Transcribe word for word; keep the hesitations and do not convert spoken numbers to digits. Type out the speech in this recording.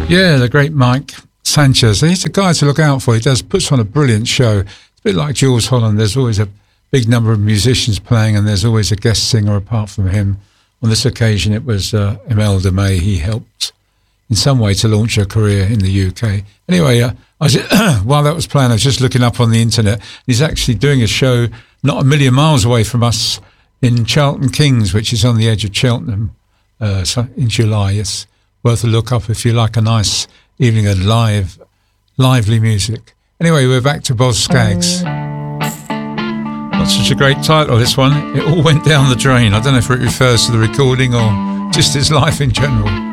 Yeah, the great Mike Sanchez. He's a guy to look out for. He does puts on a brilliant show. It's a bit like Jules Holland. There's always a big number of musicians playing, and there's always a guest singer apart from him. On this occasion, it was uh, Imelda May. He helped in some way to launch her career in the U K. Anyway, uh, I was, while that was playing, I was just looking up on the internet. He's actually doing a show not a million miles away from us in Charlton Kings, which is on the edge of Cheltenham, uh, in July. It's worth a look up if you like a nice evening of live, lively music. Anyway, we're back to Boz Scaggs. Not such a great title, this one. It all went down the drain. I don't know if it refers to the recording or just his life in general.